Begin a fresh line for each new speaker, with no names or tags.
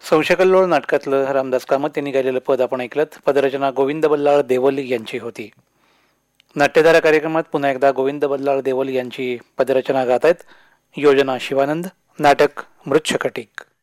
संशयकल्लोळ नाटकातलं रामदास कामत यांनी गायलेलं पद आपण ऐकलं. पदरचना गोविंद बल्लाळ देवली यांची होती. नाट्यधारा कार्यक्रमात पुन्हा एकदा गोविंद बल्लाळ देवली यांची पदरचना गात आहेत. योजना शिवानंद, नाटक मृच्छकटिक.